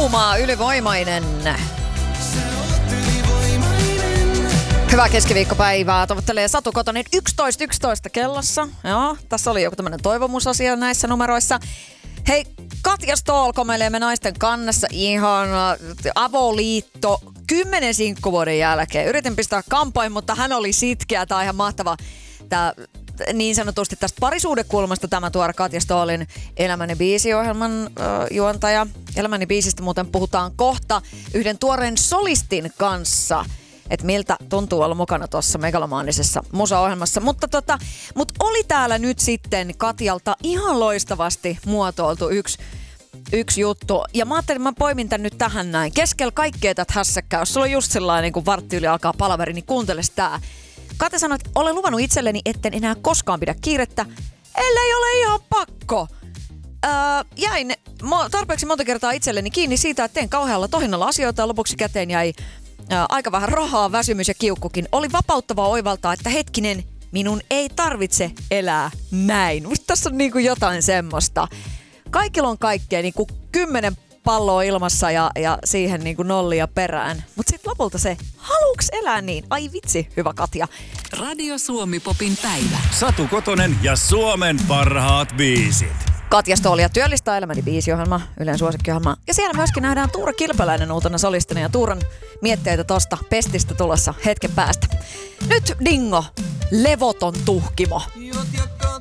kuuma, ylivoimainen. Hyvää keskiviikkopäivää. Toivottelee Satu Kotonen 11.11 kellossa. Joo, tässä oli joku tämmönen toivomusasia näissä numeroissa. Hei, Katja Stoll komeilee me naisten kannassa ihan avoliitto 10 sinkkuvuoden jälkeen. Yritin pistää kampain, mutta hän oli sitkeä. Tää on ihan mahtava. Tää niin sanotusti tästä parisuudekulmasta tämä tuore Katja Stollin Elämäni biisiohjelman juontaja. Elämäni biisistä muuten puhutaan kohta yhden tuoreen solistin kanssa. Että miltä tuntuu olla mukana tuossa megalomaanisessa musaohjelmassa. Mutta oli täällä nyt sitten Katjalta ihan loistavasti muotoiltu yksi juttu. Ja mä ajattelin, että mä poimin tän nyt tähän näin. Keskellä kaikkea tätä hässäkkää. Jos sulla on just sellainen, kun vartti yli alkaa palaveri, niin kuunteles tää. Katja sanoi, että olen luvannut itselleni, etten enää koskaan pidä kiirettä, ellei ole ihan pakko. Jäin tarpeeksi monta kertaa itselleni kiinni siitä, että teen kauhealla tohinnalla asioita ja lopuksi käteen jäi aika vähän rahaa, väsymys ja kiukkukin. Oli vapauttavaa oivaltaa, että hetkinen, minun ei tarvitse elää näin. Musta tässä on niinku jotain semmoista. Kaikilla on kaikkea, niinku 10 palloa ilmassa ja siihen niinku nollia perään. Mut sit lopulta se, haluuks elää niin? Ai vitsi, hyvä Katja. Radio Suomi Popin päivä. Satu Kotonen ja Suomen parhaat biisit. Katja Stollia työllistää Elämäni biisiohjelma, Ylen suosikkiohjelma. Ja siellä myöskin nähdään Tuura Kilpeläinen uutena solistina ja Tuuran mietteitä tosta pestistä tulossa hetken päästä. Nyt Dingo, levoton tuhkimo.